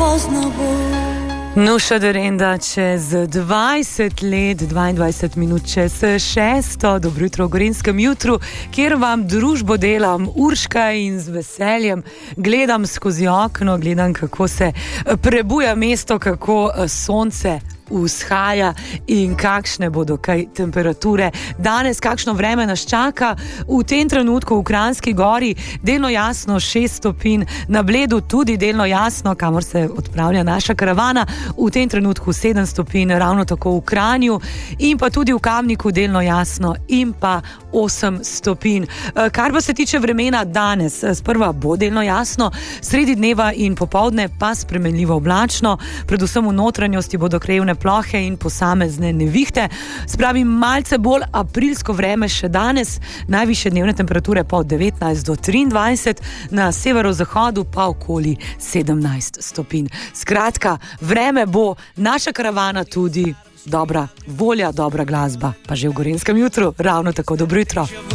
pozno bo. Nuša Derenda čez 20 let, 22 minut čez 6. Dobro jutro v Gorenjskem jutru, kjer vam družbo delam Urška in z veseljem gledam skozi okno, gledam, kako se prebuja mesto, kako sonce vzhaja in kakšne bodo kaj temperature danes, kakšno vreme nas čaka. V tem trenutku v Kranjski Gori delno jasno 6 stopinj, na Bledu tudi delno jasno, kamor se odpravlja naša karavana, v tem trenutku 7 stopinj, ravno tako v Kranju in pa tudi v Kamniku delno jasno in pa 8 stopinj. Kar pa se tiče vremena danes, sprva bo delno jasno, sredi dneva in popoldne pa spremenljivo oblačno, predvsem v notranjosti bodo krajevne plohe in posamezne nevihte. Spravi malce bolj aprilsko vreme še danes, najvišje dnevne temperature pa od 19 do 23, na severozahodu pa okoli 17 stopinj. Skratka, vreme bo, naša karavana tudi, dobra volja, dobra glasba, pa že v Gorenjskem jutru, ravno tako dobro jutro.